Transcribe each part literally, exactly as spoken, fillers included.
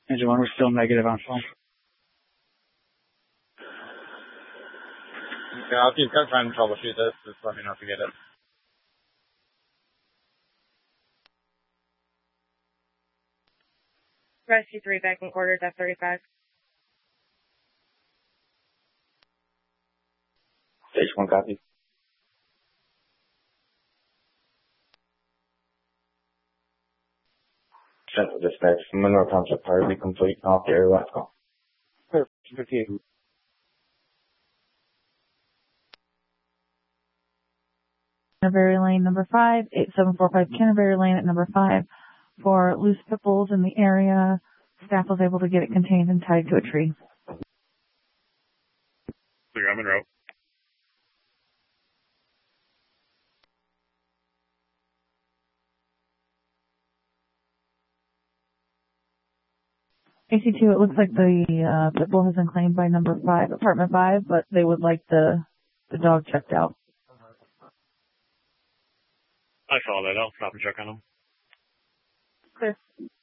Engine one, we're still negative on phone. Yeah, I'll keep trying to troubleshoot this. Just let me know if you get it. Rescue three back in quarters, F thirty-five. Stage one copy. Central dispatch, Monroe Township partly complete, off the air, let's go. fifty-eight. Canterbury Lane number five, eight seven four five Canterbury Lane at number five. For loose pit bulls in the area, staff was able to get it contained and tied to a tree. Clear on Monroe. A C two, it looks like the uh, pit bull has been claimed by number five, apartment five, but they would like the the dog checked out. I saw that. I'll stop and check on him. Clear.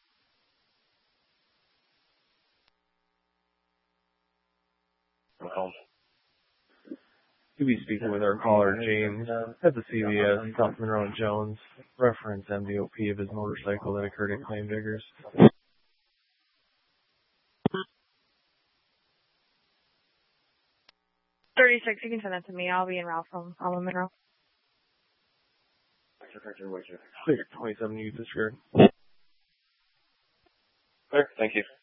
Well, You'll be speaking with our caller, James, at the C V S, South Monroe and Jones. Reference M D O P of his motorcycle that occurred at Claim Diggers. thirty-six, you can send that to me. I'll be in Ralph from Alma Monroe. Clear, twenty-seven, use this rear. Clear, thank you.